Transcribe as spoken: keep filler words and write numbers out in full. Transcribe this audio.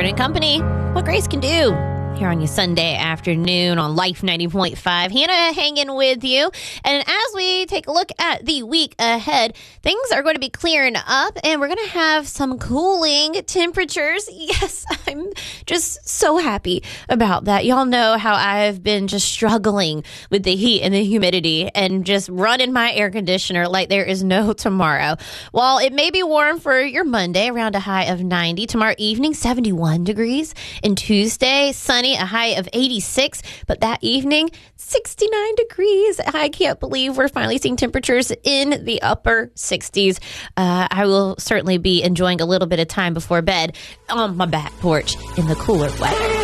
Cochran and Company. What Grace can do. Here on your Sunday afternoon on Life ninety point five. Hannah hanging with you. And as we take a look at the week ahead, things are going to be clearing up and we're going to have some cooling temperatures. Yes, I'm just so happy about that. Y'all know how I've been just struggling with the heat and the humidity and just running my air conditioner like there is no tomorrow. While it may be warm for your Monday, around a high of ninety. Tomorrow evening, seventy-one degrees. And Tuesday, sunny, a high of eighty-six, but that evening, sixty-nine degrees. I can't believe we're finally seeing temperatures in the upper sixties. Uh, I will certainly be enjoying a little bit of time before bed on my back porch in the cooler weather.